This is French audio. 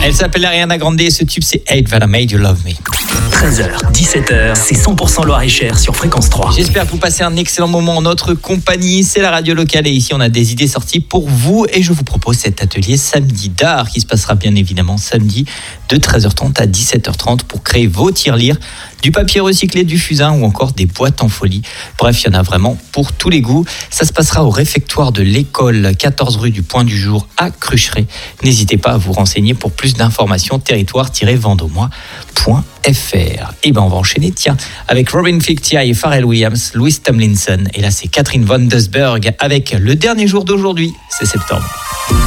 Elle s'appelle Ariana Grande et ce tube c'est Hate That I Made You Love Me. 13h, 17h, c'est 100% Loir-et-Cher sur Fréquence 3. J'espère que vous passez un excellent moment en notre compagnie. C'est la radio locale et ici on a des idées sorties pour vous. Et je vous propose cet atelier samedi d'art qui se passera bien évidemment samedi de 13h30 à 17h30 pour créer vos tirelires, du papier recyclé, du fusain ou encore des boîtes en folie. Bref, il y en a vraiment pour tous les goûts. Ça se passera au réfectoire de l'école, 14 rue du Point du Jour à Crucheret. N'hésitez pas à vous renseigner pour plus d'informations, territoire-vendômois.fr. Et ben on va enchaîner, tiens, avec Robin Thicke et Pharrell Williams, Louis Tomlinson. Et là c'est Catherine Von Dusberg avec Le Dernier Jour d'Aujourd'hui, c'est septembre.